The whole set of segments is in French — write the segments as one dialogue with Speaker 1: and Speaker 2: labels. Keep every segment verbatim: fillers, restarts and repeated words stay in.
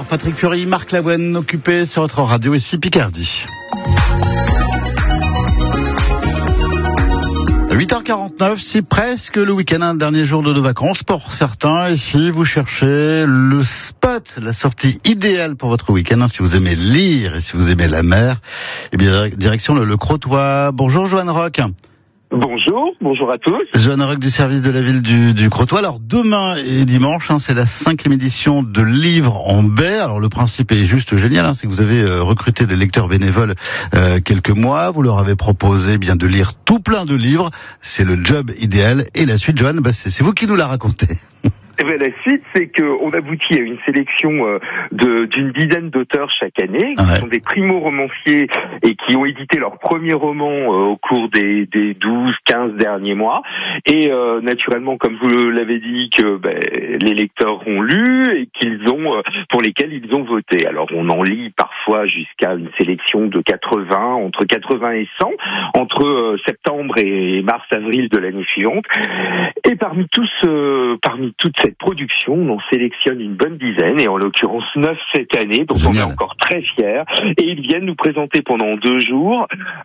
Speaker 1: Patrick Fiori, Marc Lavoine, occupé sur votre radio ici Picardie. huit heures quarante-neuf, c'est presque le week-end, un dernier jour de nos vacances pour certains. Et si vous cherchez le spot, la sortie idéale pour votre week-end, hein, si vous aimez lire et si vous aimez la mer, eh bien direction le, le Crotoy. Bonjour Joanne Roch.
Speaker 2: Bonjour, bonjour à tous.
Speaker 1: Joanne Roch du service de la ville du, du Crotoy. Alors demain et dimanche, hein, c'est la cinquième édition de Livre en baie. Alors le principe est juste génial, hein, c'est que vous avez euh, recruté des lecteurs bénévoles euh, quelques mois. Vous leur avez proposé bien de lire tout plein de livres. C'est le job idéal. Et la suite, Joanne, bah, c'est, c'est vous qui nous la racontez.
Speaker 2: Eh bien, la suite, c'est qu'on aboutit à une sélection euh, de, d'une dizaine d'auteurs chaque année, qui ouais. sont des primo-romanciers et qui ont édité leur premier roman euh, au cours des, des douze quinze derniers mois. Et euh, naturellement, comme vous l'avez dit, que ben, les lecteurs ont lu et qu'ils ont, euh, pour lesquels ils ont voté. Alors, on en lit parfois jusqu'à une sélection de quatre-vingts, entre quatre-vingts et cent, entre euh, septembre et mars-avril de l'année suivante. Et parmi tous, euh, parmi toutes ces production, on en sélectionne une bonne dizaine, et en l'occurrence neuf cette année, dont Génial. On est encore très fiers, et ils viennent nous présenter pendant deux jours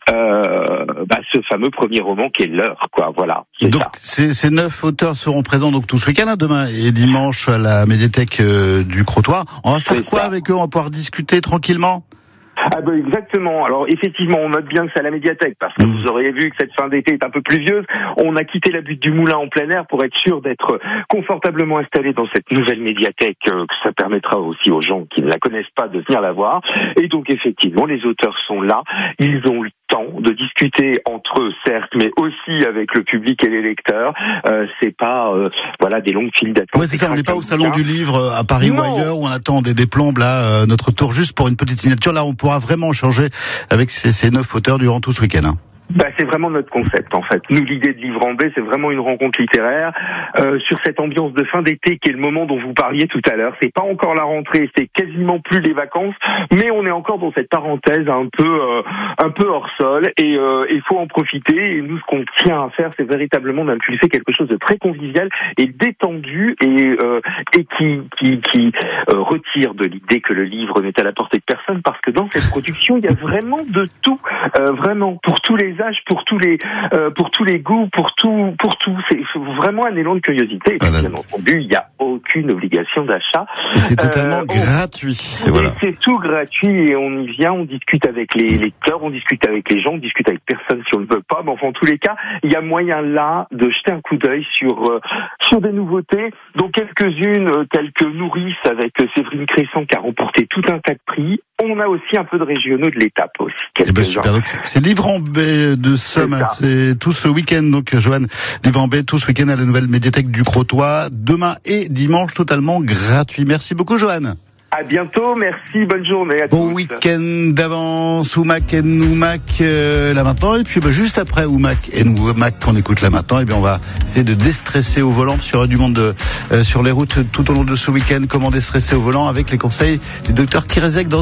Speaker 2: euh, bah, ce fameux premier roman qui est leur, quoi, voilà. C'est
Speaker 1: donc
Speaker 2: ça.
Speaker 1: Ces, ces neuf auteurs seront présents donc tout ce week-end, hein, demain et dimanche à la médiathèque euh, du Crotoy. On va faire c'est quoi ça. Avec eux? On va pouvoir discuter tranquillement?
Speaker 2: Ah ben exactement. Alors effectivement, on note bien que c'est à la médiathèque, parce que mmh. vous auriez vu que cette fin d'été est un peu pluvieuse. On a quitté la butte du Moulin en plein air pour être sûr d'être confortablement installé dans cette nouvelle médiathèque, euh, que ça permettra aussi aux gens qui ne la connaissent pas de venir la voir. Et donc effectivement, les auteurs sont là. Ils ont le temps de discuter entre eux, certes, mais aussi avec le public et les lecteurs. Euh, c'est pas euh, voilà des longues files d'attente.
Speaker 1: Ouais, c'est ça. On n'est pas au salon du livre à Paris non. ou ailleurs où on attend des, des plombes là, euh, notre tour juste pour une petite signature. Là, on pourra vraiment changer avec ces, ces neuf auteurs durant tout ce week-end. Hein.
Speaker 2: Bah, c'est vraiment notre concept, en fait. Nous, l'idée de Livre en baie, c'est vraiment une rencontre littéraire euh, sur cette ambiance de fin d'été qui est le moment dont vous parliez tout à l'heure. C'est pas encore la rentrée, c'est quasiment plus les vacances, mais on est encore dans cette parenthèse un peu euh, un peu hors sol, et il euh, faut en profiter. Et nous, ce qu'on tient à faire, c'est véritablement d'impulser quelque chose de très convivial et détendu, et euh, et qui qui qui euh, retire de l'idée que le livre n'est à la portée de personne, parce que dans cette production, il y a vraiment de tout, euh, vraiment pour tous les âges, pour tous les euh, pour tous les goûts, pour tout pour tout. C'est vraiment un élan de curiosité. Et bien voilà. entendu, il n'y a aucune obligation d'achat.
Speaker 1: Et c'est totalement euh, gratuit.
Speaker 2: Et voilà. C'est tout gratuit, et on y vient, on discute avec les lecteurs, on discute avec les gens, on discute avec personne si on ne veut pas. Mais enfin, en tous les cas, il y a moyen là de jeter un coup d'œil sur euh, sur des nouveautés, dont quelques-unes euh, telles que Nourrice avec euh, Séverine Crescent qui a remporté tout un tas de prix. On a aussi un peu de régionaux de l'étape aussi.
Speaker 1: Eh ben super, donc c'est, c'est Livre en baie de Somme, c'est, c'est tout ce week-end, donc Joanne, Livre en baie, tout ce week-end à la nouvelle médiathèque du Crotoy, demain et dimanche, totalement gratuit. Merci beaucoup Joanne.
Speaker 2: À bientôt, merci, bonne journée à tous.
Speaker 1: Bon week-end d'avance, Oumac et Noumac euh, là maintenant, et puis bah, juste après Oumac et Noumac qu'on écoute là maintenant, et bien on va essayer de déstresser au volant, parce qu'il y aura du monde de, euh, sur les routes tout au long de ce week-end. Comment déstresser au volant avec les conseils du docteur Kirezek dans